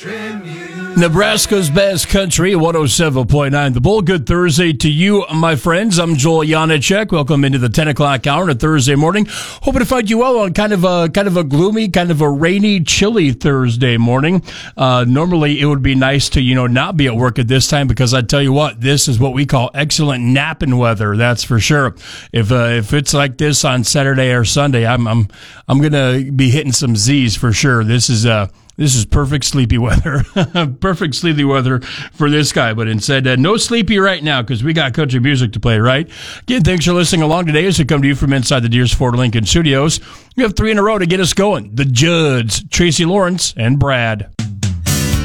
Nebraska's best country, 107.9. The Bull. Good Thursday to you, my friends. I'm Joel Janacek. Welcome into the 10 o'clock hour on a Thursday morning. Hoping to find you well on kind of a gloomy, kind of a rainy, chilly Thursday morning. Normally it would be nice to, not be at work at this time, because I tell you what, this is what we call excellent napping weather. That's for sure. If it's like this on Saturday or Sunday, I'm going to be hitting some Z's for sure. This is perfect sleepy weather. Perfect sleepy weather for this guy. But instead, no sleepy right now, because we got country music to play, right? Again, thanks for listening along today as we come to you from inside the Deers Ford Lincoln Studios. We have 3 in a row to get us going. The Judds, Tracy Lawrence, and Brad.